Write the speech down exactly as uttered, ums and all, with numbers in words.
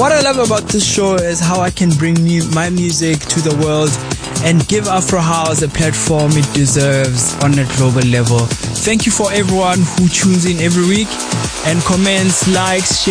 what I love about this show is how I can bring mu- my music to the world and give Afro House a platform it deserves on a global level. Thank you for everyone who tunes in every week and comments, likes, shares.